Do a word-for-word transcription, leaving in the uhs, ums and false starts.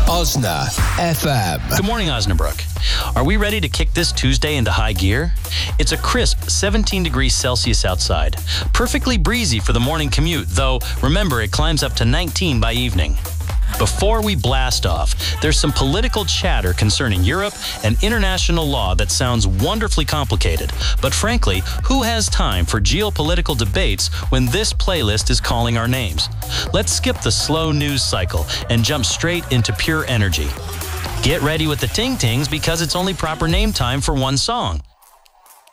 Osna F M. Good morning, Osnabrook. Are we ready to kick this Tuesday into high gear? It's a crisp seventeen degrees Celsius outside. Perfectly breezy for the morning commute, though remember it climbs up to nineteen by evening. Before we blast off, there's some political chatter concerning Europe and international law that sounds wonderfully complicated. But frankly, who has time for geopolitical debates when this playlist is calling our names? Let's skip the slow news cycle and jump straight into pure energy. Get ready with the ting-tings because it's only proper name time for one song.